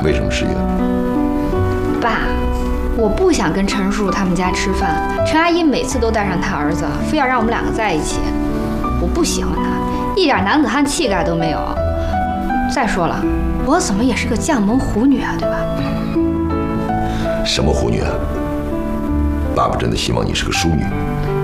为什么失约？ 爸，我不想跟陈叔叔他们家吃饭。陈阿姨每次都带上她儿子，非要让我们两个在一起。我不喜欢他，一点男子汉气概都没有。再说了，我怎么也是个将门虎女啊，对吧？ 什么虎女啊？爸爸真的希望你是个淑女。